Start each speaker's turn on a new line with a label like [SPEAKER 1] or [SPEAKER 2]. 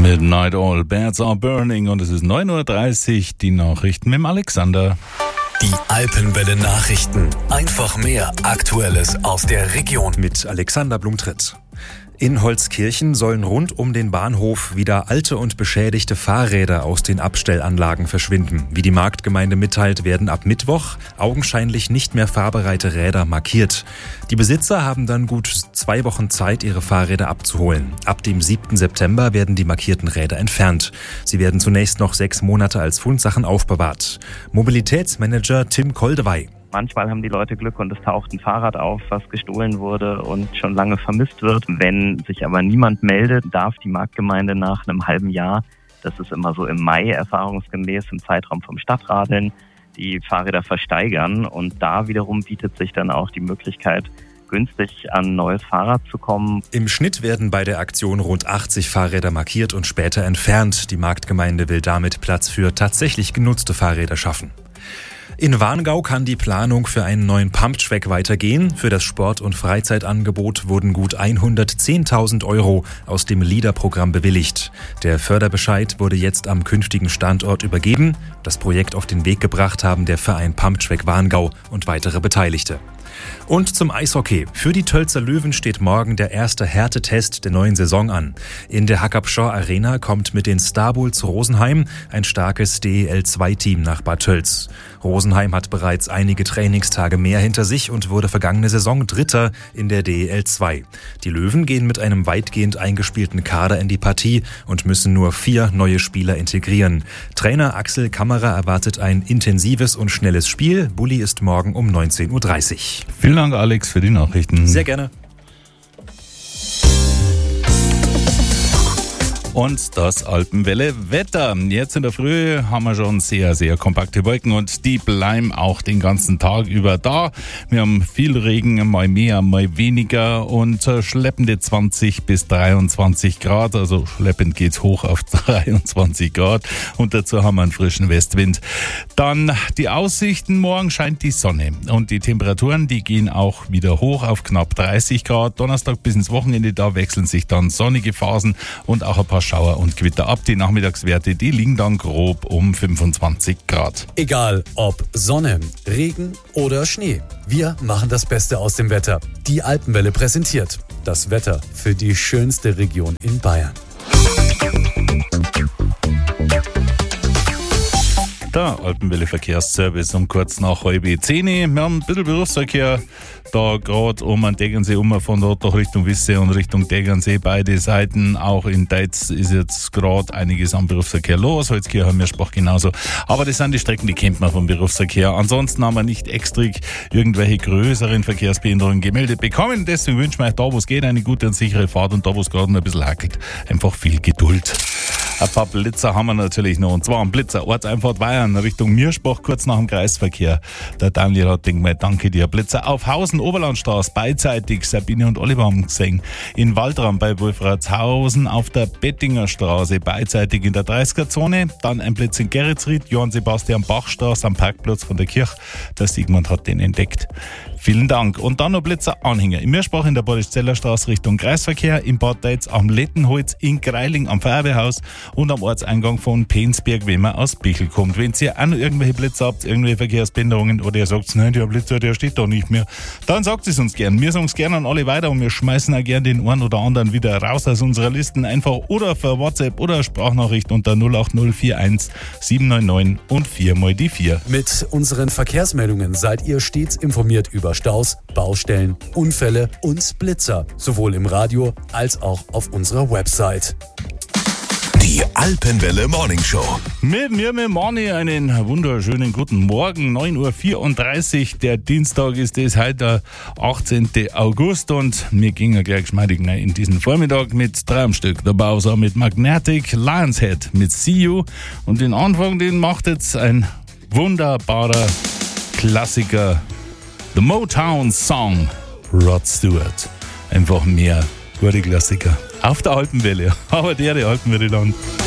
[SPEAKER 1] Midnight All Beds Are Burning und es ist 9.30 Uhr, die Nachrichten mit dem Alexander.
[SPEAKER 2] Die Alpenwelle Nachrichten. Einfach mehr Aktuelles aus der Region.
[SPEAKER 3] Mit Alexander Blumtritt. In Holzkirchen sollen rund um den Bahnhof wieder alte und beschädigte Fahrräder aus den Abstellanlagen verschwinden. Wie die Marktgemeinde mitteilt, werden ab Mittwoch augenscheinlich nicht mehr fahrbereite Räder markiert. Die Besitzer haben dann gut 2 Wochen Zeit, ihre Fahrräder abzuholen. Ab dem 7. September werden die markierten Räder entfernt. Sie werden zunächst noch 6 Monate als Fundsachen aufbewahrt. Mobilitätsmanager Tim Koldewey.
[SPEAKER 4] Manchmal haben die Leute Glück und es taucht ein Fahrrad auf, was gestohlen wurde und schon lange vermisst wird. Wenn sich aber niemand meldet, darf die Marktgemeinde nach einem halben Jahr, das ist immer so im Mai erfahrungsgemäß im Zeitraum vom Stadtradeln, die Fahrräder versteigern. Und da wiederum bietet sich dann auch die Möglichkeit, günstig an ein neues Fahrrad zu kommen.
[SPEAKER 3] Im Schnitt werden bei der Aktion rund 80 Fahrräder markiert und später entfernt. Die Marktgemeinde will damit Platz für tatsächlich genutzte Fahrräder schaffen. In Warngau kann die Planung für einen neuen Pumptrack weitergehen. Für das Sport- und Freizeitangebot wurden gut 110.000 € aus dem LEADER-Programm bewilligt. Der Förderbescheid wurde jetzt am künftigen Standort übergeben. Das Projekt auf den Weg gebracht haben der Verein Pumptrack Warngau und weitere Beteiligte. Und zum Eishockey. Für die Tölzer Löwen steht morgen der erste Härtetest der neuen Saison an. In der Hackabschor Arena kommt mit den Starbulls Rosenheim ein starkes DEL-2-Team nach Bad Tölz. Rosenheim hat bereits einige Trainingstage mehr hinter sich und wurde vergangene Saison Dritter in der DEL-2. Die Löwen gehen mit einem weitgehend eingespielten Kader in die Partie und müssen nur 4 neue Spieler integrieren. Trainer Axel Kammerer erwartet ein intensives und schnelles Spiel. Bulli ist morgen um 19.30 Uhr.
[SPEAKER 1] Vielen Dank, Alex, für die Nachrichten.
[SPEAKER 3] Sehr gerne.
[SPEAKER 1] Und das Alpenwelle-Wetter. Jetzt in der Früh haben wir schon sehr, sehr kompakte Wolken und die bleiben auch den ganzen Tag über da. Wir haben viel Regen, mal mehr, mal weniger und schleppende 20 bis 23 Grad. Also schleppend geht's hoch auf 23 Grad und dazu haben wir einen frischen Westwind. Dann die Aussichten. Morgen scheint die Sonne und die Temperaturen, die gehen auch wieder hoch auf knapp 30 Grad. Donnerstag bis ins Wochenende, da wechseln sich dann sonnige Phasen und auch ein paar Schauer und Gewitter ab. Die Nachmittagswerte, die liegen dann grob um 25 Grad.
[SPEAKER 2] Egal ob Sonne, Regen oder Schnee. Wir machen das Beste aus dem Wetter. Die Alpenwelle präsentiert das Wetter für die schönste Region in Bayern.
[SPEAKER 1] Der Alpenwelle Verkehrsservice um kurz nach 9:30. Wir haben ein bisschen Berufsverkehr da gerade um den Tegernsee von dort doch Richtung Wisse und Richtung Tegernsee, beide Seiten. Auch in Deitz ist jetzt gerade einiges am Berufsverkehr los. Holzkirch, Mirschbach genauso. Aber das sind die Strecken, die kennt man vom Berufsverkehr. Ansonsten haben wir nicht extra irgendwelche größeren Verkehrsbehinderungen gemeldet bekommen. Deswegen wünschen wir euch da, wo es geht, eine gute und sichere Fahrt und da, wo es gerade ein bisschen hackelt, einfach viel Geduld. Ein paar Blitzer haben wir natürlich noch. Und zwar ein Blitzer, Ortseinfahrt Bayern, Richtung Mirschbach, kurz nach dem Kreisverkehr. Der Daniel hat gedacht, danke dir. Blitzer auf Hausen, Oberlandstraße, beidseitig, Sabine und Oliver haben gesehen. In Waldram bei Wolfratshausen auf der Bettinger Straße, beidseitig in der 30er-Zone. Dann ein Blitz in Geretsried, Johann Sebastian Bachstraße am Parkplatz von der Kirche. Der Sigmund hat den entdeckt. Vielen Dank. Und dann noch Blitzer-Anhänger. In Mirschbach in der Boriszeller Straße Richtung Kreisverkehr, in Bad Deitz am Lettenholz, in Greiling am Feuerwehrhaus und am Ortseingang von Penzberg, wenn man aus Bichl kommt. Wenn ihr auch noch irgendwelche Blitzer habt, irgendwelche Verkehrsbehinderungen oder ihr sagt, nein, der Blitzer, der steht da nicht mehr, dann sagt es uns gern. Wir sagen es gerne an alle weiter und wir schmeißen auch gern den einen oder anderen wieder raus aus unserer Listen. Einfach oder für WhatsApp oder Sprachnachricht unter 08041 799 und 4 mal die 4.
[SPEAKER 2] Mit unseren Verkehrsmeldungen seid ihr stets informiert über Staus, Baustellen, Unfälle und Blitzer, sowohl im Radio als auch auf unserer Website.
[SPEAKER 5] Die Alpenwelle Morning Show.
[SPEAKER 1] Mit mir, mit Mani, einen wunderschönen guten Morgen. 9.34 Uhr, der Dienstag ist es, heute der 18. August und wir gingen gleich geschmeidig in diesen Vormittag mit 3 am Stück. Der Bowser mit Magnetic, Lionshead mit See You und den Anfang, den macht jetzt ein wunderbarer Klassiker. The Motown Song, Rod Stewart. Einfach mehr gute Klassiker. Auf der Alpenwelle, aber der Alpenwelle dann.